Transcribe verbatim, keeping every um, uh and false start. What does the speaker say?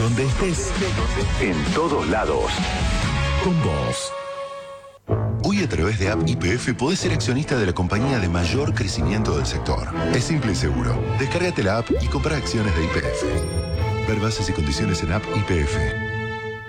Donde estés, en todos lados. Con vos. Hoy a través de App Y P F podés ser accionista de la compañía de mayor crecimiento del sector. Es simple y seguro. Descárgate la app y compra acciones de Y P F. Ver bases y condiciones en App Y P F.